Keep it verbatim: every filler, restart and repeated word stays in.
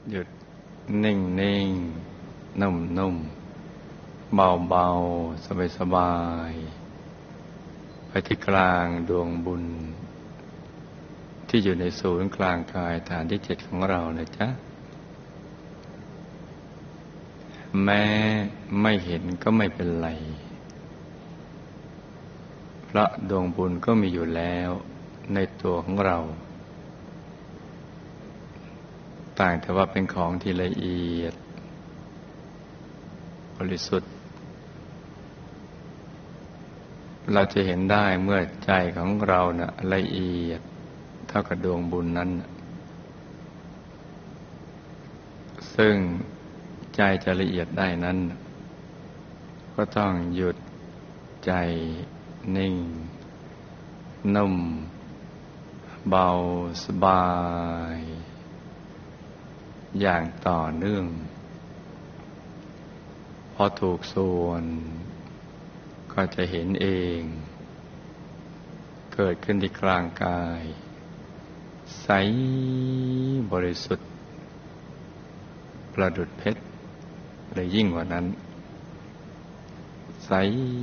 หยุดนิ่งนิ่งนุ่มนุ่มเบาเบาสบายสบายไปที่กลางดวงบุญที่อยู่ในศูนย์กลางกายฐานที่เจ็ดของเรานะจ๊ะแม้ไม่เห็นก็ไม่เป็นไรเพราะดวงบุญก็มีอยู่แล้วในตัวของเราต่างแต่ว่าเป็นของที่ละเอียดบริสุทธิ์เราจะเห็นได้เมื่อใจของเรานะ่ะละเอียดเท่ากับดวงบุญนั้นซึ่งใจจะละเอียดได้นั้นก็ต้องหยุดใจนิ่งนุ่มเบาสบายอย่างต่อเนื่องพอถูกส่วนก็จะเห็นเองเกิดขึ้นที่กลางกายใสบริสุทธิ์ประดุจเพชรหรือยิ่งกว่านั้นใส